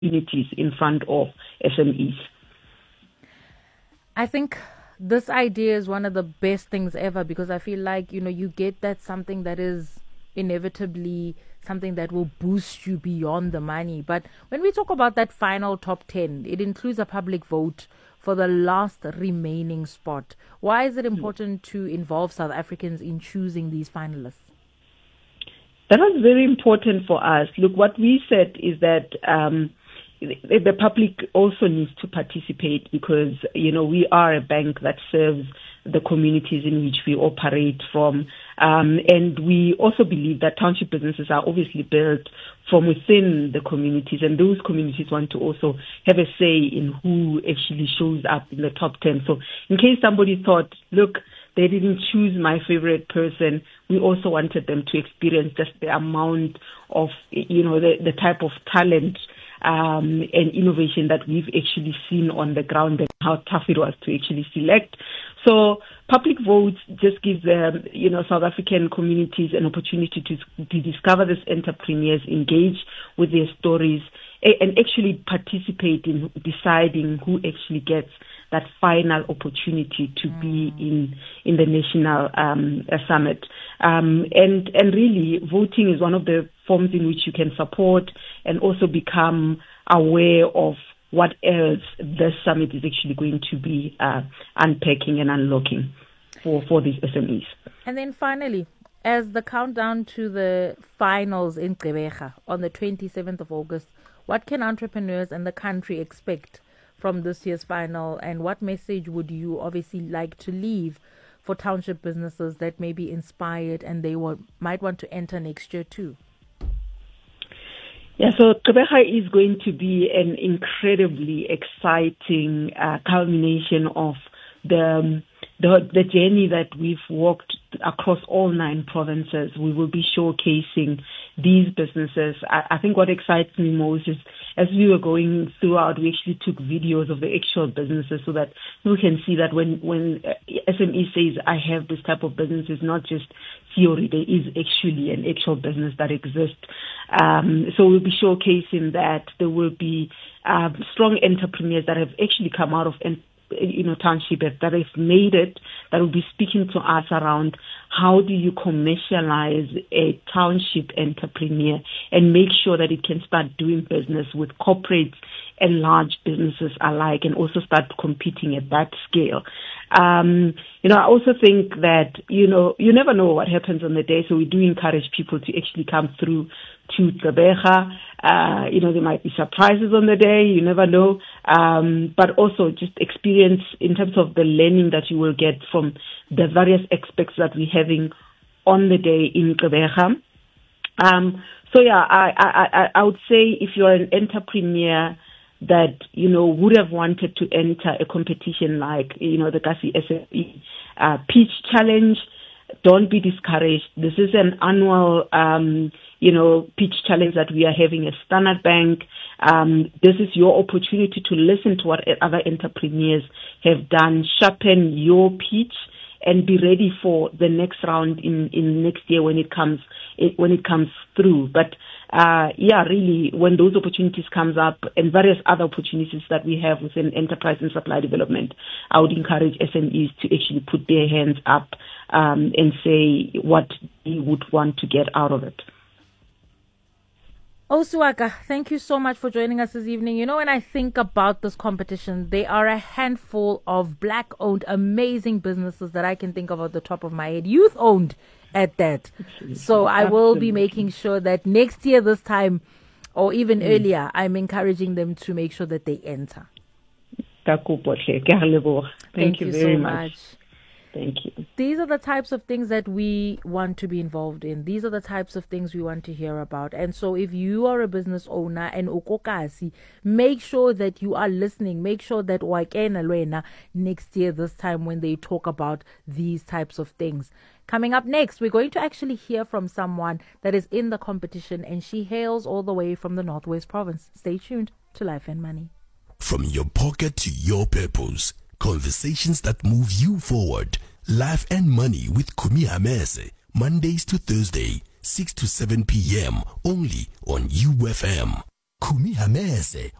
opportunities in front of SMEs. I think this idea is one of the best things ever, because I feel like, you get that something that is inevitably something that will boost you beyond the money. But when we talk about that final top 10, it includes a public vote for the last remaining spot. Why is it important to involve South Africans in choosing these finalists? That was very important for us. Look, what we said is that the public also needs to participate because, we are a bank that serves the communities in which we operate from. And we also believe that township businesses are obviously built from within the communities, and those communities want to also have a say in who actually shows up in the top 10. So in case somebody thought, look, they didn't choose my favorite person, we also wanted them to experience just the amount of, the type of talent and innovation that we've actually seen on the ground and how tough it was to actually select. So public votes just gives South African communities an opportunity to discover these entrepreneurs, engage with their stories, and actually participate in deciding who actually gets that final opportunity to be in the national summit. And really, voting is one of the forms in which you can support and also become aware of what else this summit is actually going to be unpacking and unlocking for these SMEs. And then finally, as the countdown to the finals in Gqeberha on the 27th of August, what can entrepreneurs and the country expect from this year's final, and what message would you obviously like to leave for township businesses that may be inspired and they might want to enter next year too? Yeah, so Gqeberha is going to be an incredibly exciting culmination of the journey that we've walked across all 9 provinces. We will be showcasing these businesses. I think what excites me most is as we were going throughout, we actually took videos of the actual businesses so that you can see that when SME says, I have this type of business, it's not just theory. There is actually an actual business that exists. So we'll be showcasing that. There will be strong entrepreneurs that have actually come out of township that have made it, that will be speaking to us around how do you commercialize a township entrepreneur and make sure that it can start doing business with corporates and large businesses alike, and also start competing at that scale. I also think that, you never know what happens on the day, so we do encourage people to actually come through to Gqeberha. There might be surprises on the day, you never know, but also just experience in terms of the learning that you will get from the various aspects that we're having on the day in Gqeberha. I would say if you're an entrepreneur that, would have wanted to enter a competition like, the Kasi SME Pitch Challenge, don't be discouraged. This is an annual, pitch challenge that we are having at Standard Bank. This is your opportunity to listen to what other entrepreneurs have done, sharpen your pitch, and be ready for the next round in next year when it comes through. But really, when those opportunities comes up and various other opportunities that we have within enterprise and supply development, I would encourage SMEs to actually put their hands up and say what they would want to get out of it. Osuaka, thank you so much for joining us this evening. When I think about this competition, there are a handful of black-owned, amazing businesses that I can think of at the top of my head, youth-owned at that. So I will be making sure that next year this time, or even earlier, I'm encouraging them to make sure that they enter. Thank you very much. Thank you. These are the types of things that we want to be involved in. These are the types of things we want to hear about. And so if you are a business owner and ukokasi, make sure that you are listening. Make sure that wakena lwena next year, this time when they talk about these types of things. Coming up next, we're going to actually hear from someone that is in the competition, and she hails all the way from the Northwest Province. Stay tuned to Life and Money. From your pocket to your purpose. Conversations that move you forward. Life and Money with Kumi Hamese. Mondays to Thursday, 6 to 7 p.m. only on UFM. Kumi Hamese